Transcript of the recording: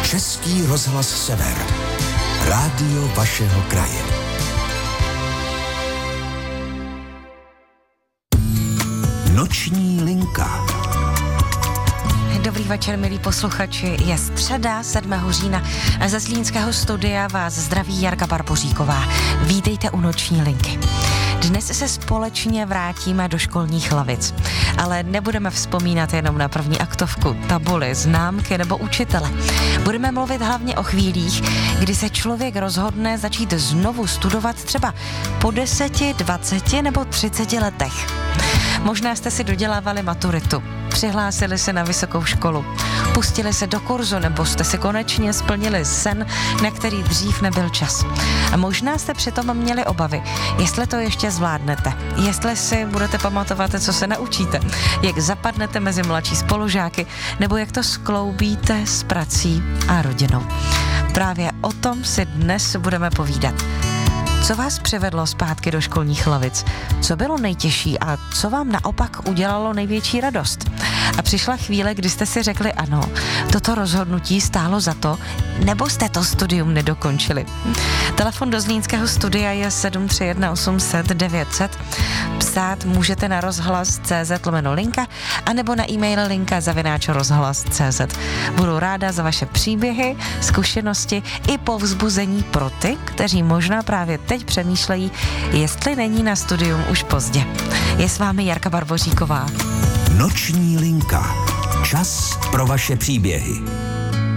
Český rozhlas Sever. Rádio vašeho kraje. Noční linka. Dobrý večer, milí posluchači. Je středa 7. října. Ze Zlínského studia vás zdraví Jarka Barboříková. Vítejte u Noční linky. Dnes se společně vrátíme do školních lavic. Ale nebudeme vzpomínat jenom na první aktovku, tabuly, známky nebo učitele. Budeme mluvit hlavně o chvílích, kdy se člověk rozhodne začít znovu studovat třeba po 10, 20 nebo 30 letech. Možná jste si dodělávali maturitu, přihlásili se na vysokou školu, pustili se do kurzu nebo jste si konečně splnili sen, na který dřív nebyl čas. A možná jste přitom měli obavy, jestli to ještě zvládnete, jestli si budete pamatovat, co se naučíte, jak zapadnete mezi mladší spolužáky nebo jak to skloubíte s prací a rodinou. Právě o tom si dnes budeme povídat. Co vás přivedlo zpátky do školních lavic? Co bylo nejtěžší a co vám naopak udělalo největší radost? A přišla chvíle, kdy jste si řekli ano, toto rozhodnutí stálo za to, nebo jste to studium nedokončili? Telefon do Zlínského studia je 731 800 900. Psát můžete na rozhlas.cz/linka anebo na e-mail linka@rozhlas.cz. Budu ráda za vaše příběhy, zkušenosti i povzbuzení pro ty, kteří možná právě teď přemýšlejí, jestli není na studium už pozdě. Je s vámi Jarka Barboříková. Noční linka. Čas pro vaše příběhy.